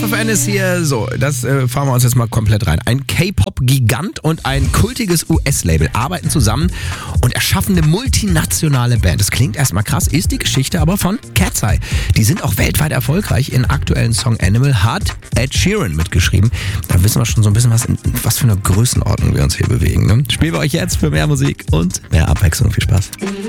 FFN ist hier so, das fahren wir uns jetzt mal komplett rein. Ein K-Pop-Gigant und ein kultiges US-Label arbeiten zusammen und erschaffen eine multinationale Band. Das klingt erstmal krass, ist die Geschichte aber von Cat's Eye. Die sind auch weltweit erfolgreich. In aktuellen Song Animal hat Ed Sheeran mitgeschrieben. Da wissen wir schon so ein bisschen, was für eine Größenordnung wir uns hier bewegen. Ne? Spielen wir euch jetzt für mehr Musik und mehr Abwechslung. Viel Spaß.